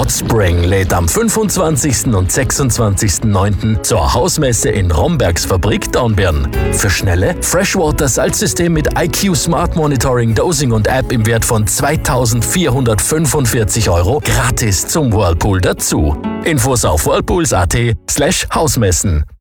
Hot Spring lädt am 25. und 26.09. zur Hausmesse in Rombergs Fabrik Dornbirn. Für schnelle Freshwater-Salzsystem mit IQ Smart Monitoring, Dosing und App im Wert von 2.445 € gratis zum Whirlpool dazu. Infos auf whirlpools.at/Hausmessen.